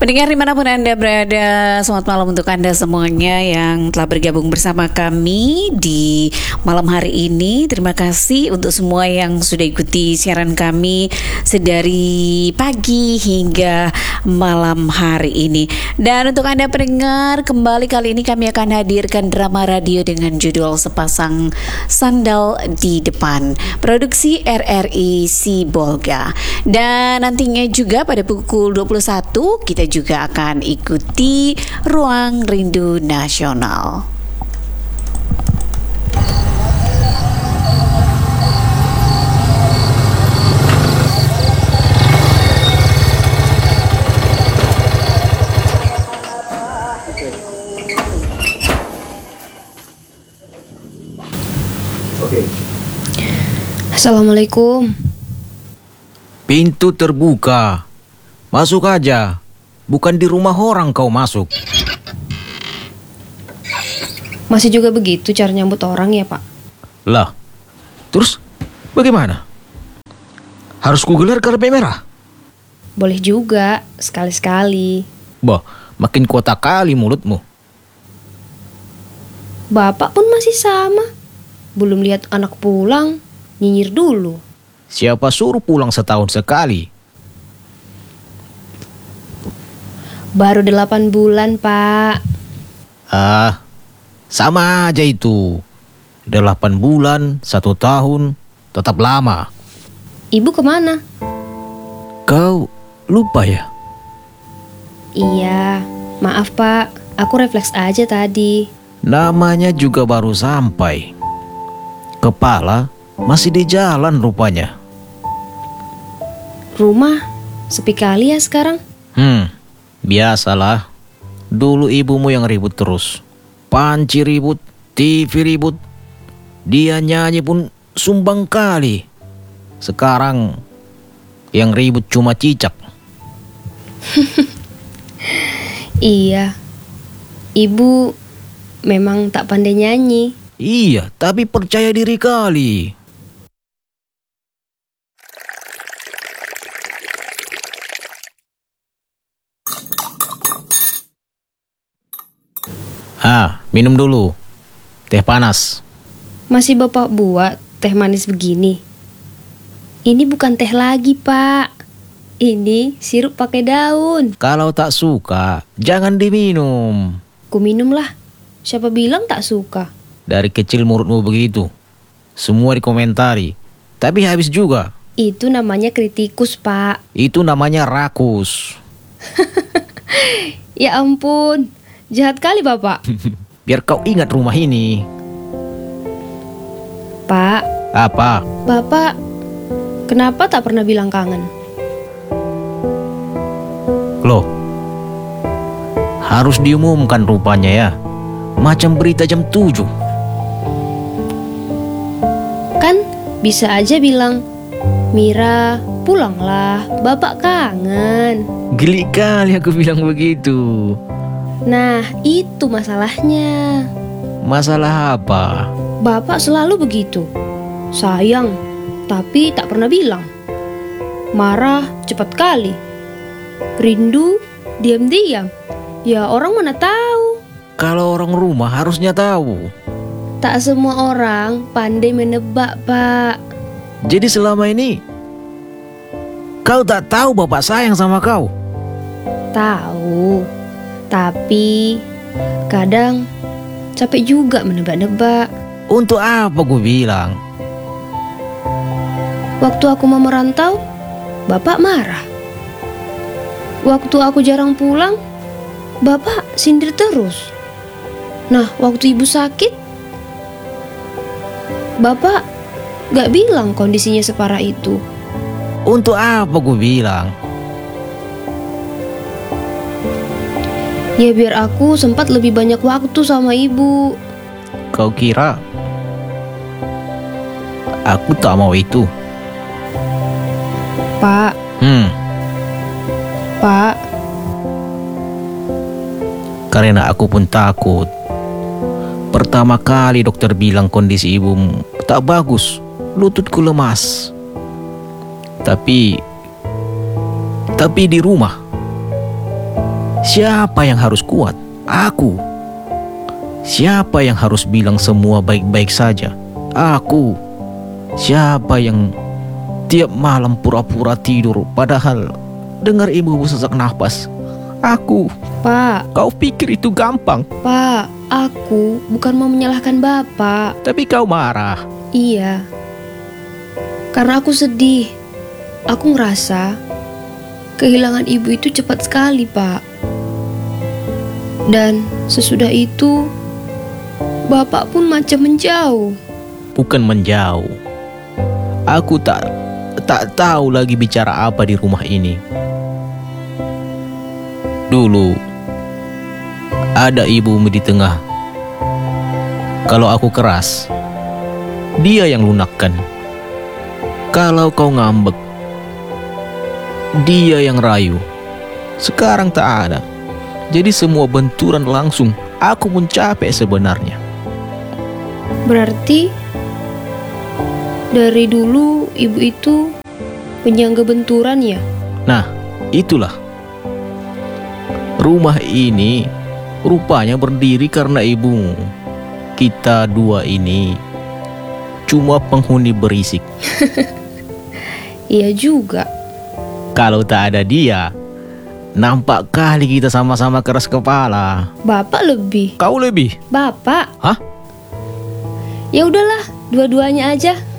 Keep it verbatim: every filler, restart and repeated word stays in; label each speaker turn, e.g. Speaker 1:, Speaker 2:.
Speaker 1: Pendengar dimanapun Anda berada, selamat malam untuk Anda semuanya yang telah bergabung bersama kami di malam hari ini. Terima kasih untuk semua yang sudah ikuti siaran kami sedari pagi hingga malam hari ini. Dan untuk Anda pendengar, kembali kali ini kami akan hadirkan drama radio dengan judul Sepasang Sandal di Depan, produksi R R I Sibolga. Dan nantinya juga pada pukul dua puluh satu kita juga akan ikuti Ruang Rindu Nasional.
Speaker 2: Assalamualaikum.
Speaker 3: Pintu terbuka. Masuk aja. Bukan di rumah orang kau masuk.
Speaker 2: Masih juga begitu cara nyambut orang ya, Pak?
Speaker 3: Lah, terus bagaimana? Harus kugelar karpet merah?
Speaker 2: Boleh juga, sekali-sekali.
Speaker 3: Bah, makin kuota kali mulutmu.
Speaker 2: Bapak pun masih sama. Belum lihat anak pulang, nyinyir dulu.
Speaker 3: Siapa suruh pulang setahun sekali?
Speaker 2: Baru delapan bulan, Pak.
Speaker 3: Ah, sama aja itu. Delapan bulan, satu tahun, tetap lama.
Speaker 2: Ibu kemana?
Speaker 3: Kau lupa ya?
Speaker 2: Iya, maaf Pak. Aku refleks aja tadi.
Speaker 3: Namanya juga baru sampai. Kepala masih di jalan rupanya.
Speaker 2: Rumah sepi kali ya sekarang.
Speaker 3: Hmm, biasalah. Dulu ibumu yang ribut terus. Panci ribut, T V ribut. Dia nyanyi pun sumbang kali. Sekarang yang ribut cuma cicak.
Speaker 2: Iya, ibu memang tak pandai nyanyi.
Speaker 3: Iya, tapi percaya diri kali. Ah, minum dulu. Teh panas.
Speaker 2: Masih Bapak buat teh manis begini? Ini bukan teh lagi, Pak. Ini sirup pakai daun.
Speaker 3: Kalau tak suka, jangan diminum.
Speaker 2: Ku minumlah. Siapa bilang tak suka?
Speaker 3: Dari kecil mulutmu begitu. Semua dikomentari. Tapi habis juga.
Speaker 2: Itu namanya kritikus, Pak.
Speaker 3: Itu namanya rakus.
Speaker 2: Ya ampun. Jahat kali, Bapak.
Speaker 3: Biar kau ingat rumah ini.
Speaker 2: Pak.
Speaker 3: Apa?
Speaker 2: Bapak, kenapa tak pernah bilang kangen?
Speaker 3: Loh, harus diumumkan rupanya ya. Macam berita jam tujuh.
Speaker 2: Kan bisa aja bilang, Mira, pulanglah, Bapak kangen.
Speaker 3: Geli kali aku bilang begitu.
Speaker 2: Nah, itu masalahnya.
Speaker 3: Masalah apa?
Speaker 2: Bapak selalu begitu. Sayang, tapi tak pernah bilang. Marah cepat kali. Rindu diam-diam. Ya orang mana tahu.
Speaker 3: Kalau orang rumah harusnya tahu.
Speaker 2: Tak semua orang pandai menebak, Pak.
Speaker 3: Jadi selama ini kau tak tahu bapak sayang sama kau?
Speaker 2: Tahu. Tapi kadang capek juga menebak-nebak.
Speaker 3: Untuk apa gue bilang?
Speaker 2: Waktu aku mau merantau, Bapak marah. Waktu aku jarang pulang, Bapak sindir terus. Nah, waktu ibu sakit, Bapak gak bilang kondisinya separah itu.
Speaker 3: Untuk apa gue bilang?
Speaker 2: Ya biar aku sempat lebih banyak waktu sama ibu.
Speaker 3: Kau kira aku tak mau itu?
Speaker 2: Pak.
Speaker 3: Hmm.
Speaker 2: Pak.
Speaker 3: Karena aku pun takut. Pertama kali dokter bilang kondisi ibumu tak bagus, lututku lemas. Tapi Tapi di rumah Siapa yang harus kuat? Aku. Siapa yang harus bilang semua baik-baik saja? Aku. Siapa yang tiap malam pura-pura tidur padahal dengar ibu sesak nafas? Aku.
Speaker 2: Pak,
Speaker 3: Kau pikir itu gampang,
Speaker 2: Pak, aku bukan mau menyalahkan Bapak.
Speaker 3: tapi kau marah.
Speaker 2: Iya. Karena aku sedih. Aku ngerasa kehilangan ibu itu cepat sekali, Pak. Dan sesudah itu Bapak pun macam menjauh.
Speaker 3: Bukan menjauh. Aku tak tak tahu lagi bicara apa di rumah ini. Dulu ada ibumu di tengah. Kalau aku keras, dia yang lunakkan. Kalau kau ngambek, dia yang rayu. Sekarang tak ada. Jadi semua benturan langsung. Aku pun capek sebenarnya.
Speaker 2: Berarti dari dulu ibu itu penyangga benturan ya?
Speaker 3: Nah, itulah. Rumah ini rupanya berdiri karena ibumu. Kita dua ini cuma penghuni berisik.
Speaker 2: Iya juga.
Speaker 3: Kalau tak ada dia, nampak kali kita sama-sama keras kepala.
Speaker 2: Bapak lebih.
Speaker 3: Kau lebih?
Speaker 2: Bapak.
Speaker 3: Hah?
Speaker 2: Ya udahlah, dua-duanya aja.